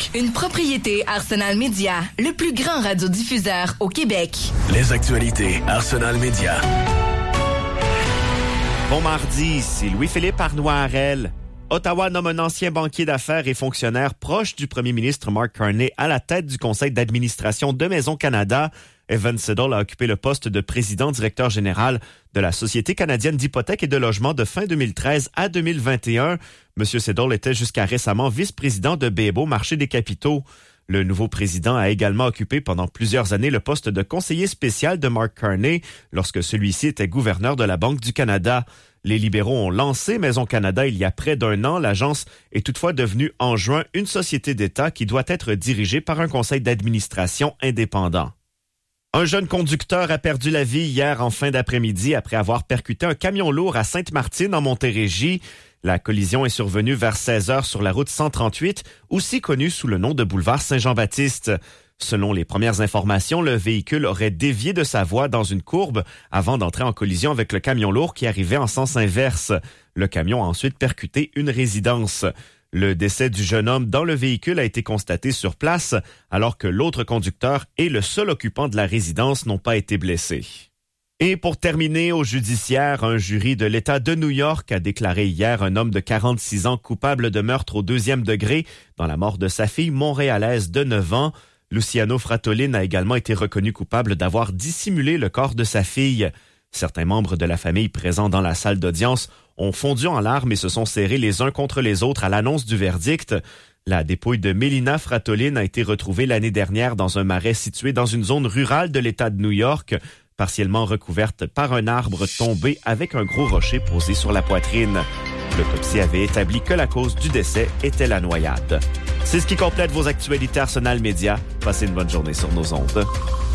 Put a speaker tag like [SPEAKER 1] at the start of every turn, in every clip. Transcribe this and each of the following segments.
[SPEAKER 1] Québec. Une propriété Arsenal Média, le plus grand radiodiffuseur au Québec.
[SPEAKER 2] Les actualités Arsenal Média.
[SPEAKER 3] Bon mardi, c'est Louis-Philippe Arnois-Harel. Ottawa nomme un ancien banquier d'affaires et fonctionnaire proche du premier ministre Mark Carney à la tête du conseil d'administration de Maison Canada. Evan Siddall a occupé le poste de président-directeur général de la Société canadienne d'hypothèques et de logement de fin 2013 à 2021. M. Siddall était jusqu'à récemment vice-président de BMO Marché des capitaux. Le nouveau président a également occupé pendant plusieurs années le poste de conseiller spécial de Mark Carney lorsque celui-ci était gouverneur de la Banque du Canada. Les libéraux ont lancé Maison Canada il y a près d'un an. L'agence est toutefois devenue en juin une société d'État qui doit être dirigée par un conseil d'administration indépendant. Un jeune conducteur a perdu la vie hier en fin d'après-midi après avoir percuté un camion lourd à Sainte-Martine en Montérégie. La collision est survenue vers 16h sur la route 138, aussi connue sous le nom de boulevard Saint-Jean-Baptiste. Selon les premières informations, le véhicule aurait dévié de sa voie dans une courbe avant d'entrer en collision avec le camion lourd qui arrivait en sens inverse. Le camion a ensuite percuté une résidence. Le décès du jeune homme dans le véhicule a été constaté sur place, alors que l'autre conducteur et le seul occupant de la résidence n'ont pas été blessés. Et pour terminer, au judiciaire, un jury de l'État de New York a déclaré hier un homme de 46 ans coupable de meurtre au 2e degré dans la mort de sa fille montréalaise de 9 ans. Luciano Fratolin a également été reconnu coupable d'avoir dissimulé le corps de sa fille. Certains membres de la famille présents dans la salle d'audience ont fondu en larmes et se sont serrés les uns contre les autres à l'annonce du verdict. La dépouille de Mélina Fratolin a été retrouvée l'année dernière dans un marais situé dans une zone rurale de l'État de New York, partiellement recouverte par un arbre tombé avec un gros rocher posé sur la poitrine. L'autopsie avait établi que la cause du décès était la noyade. C'est ce qui complète vos actualités Arsenal Média. Passez une bonne journée sur nos ondes.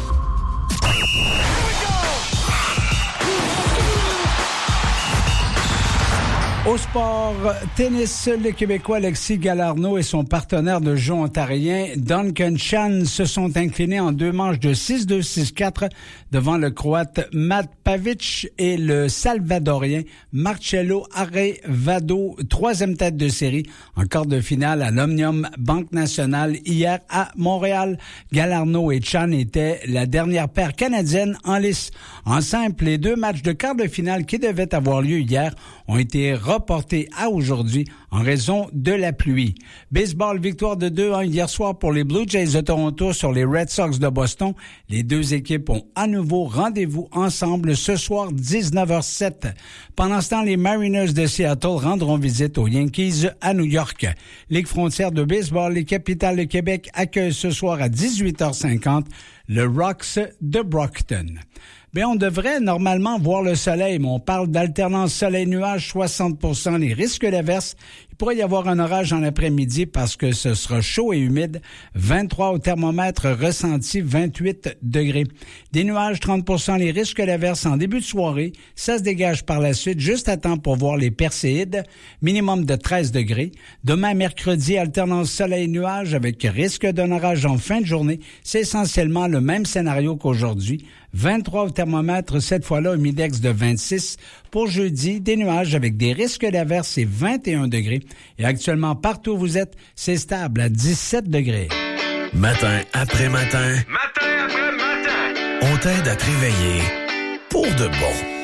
[SPEAKER 4] Au sport, tennis, le Québécois Alexis Galarneau et son partenaire de jeu ontarien Duncan Chan se sont inclinés en 2 manches de 6-2, 6-4 devant le Croate Matt Pavic et le Salvadorien Marcelo Arevalo, 3e tête de série en quart de finale à l'Omnium Banque Nationale hier à Montréal. Galarneau et Chan étaient la dernière paire canadienne en lice. En simple, les 2 matchs de quart de finale qui devaient avoir lieu hier ont été reportés à aujourd'hui en raison de la pluie. Baseball, victoire de 2-1 hier soir pour les Blue Jays de Toronto sur les Red Sox de Boston. Les 2 équipes ont à nouveau rendez-vous ensemble ce soir 19h07. Pendant ce temps, les Mariners de Seattle rendront visite aux Yankees à New York. Ligue frontière de baseball, les Capitales de Québec accueillent ce soir à 18h50 le Rocks de Brockton. On devrait normalement voir le soleil, mais on parle d'alternance soleil-nuage, 60%. Les risques d'averse, il pourrait y avoir un orage en après-midi parce que ce sera chaud et humide. 23 au thermomètre, ressenti 28 degrés. Des nuages, 30%. Les risques d'averse en début de soirée. Ça se dégage par la suite, juste à temps pour voir les Perséides. Minimum de 13 degrés. Demain, mercredi, alternance soleil-nuage avec risque d'un orage en fin de journée. C'est essentiellement le même scénario qu'aujourd'hui. 23 au thermomètre, cette fois-là, un humidex de 26. Pour jeudi, des nuages avec des risques d'averse et 21 degrés. Et actuellement, partout où vous êtes, c'est stable à 17 degrés.
[SPEAKER 2] Matin après matin.
[SPEAKER 5] Matin après matin.
[SPEAKER 2] On t'aide à te réveiller pour de bon.